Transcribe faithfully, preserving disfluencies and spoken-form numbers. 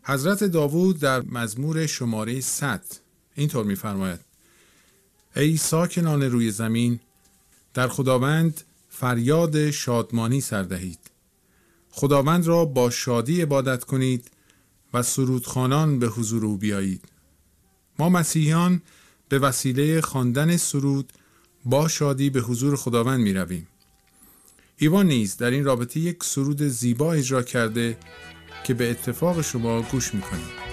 حضرت داوود در مزمور شماره صد اینطور می‌فرماید: ای ساکنان روی زمین، در خداوند فریاد شادمانی سر دهید. خداوند را با شادی عبادت کنید و سرودخوانان به حضور او بیایید. ما مسیحیان به وسیله خواندن سرود با شادی به حضور خداوند می رویم. ایوان نیز در این رابطه یک سرود زیبا اجرا کرده که به اتفاق شما گوش می کنیم.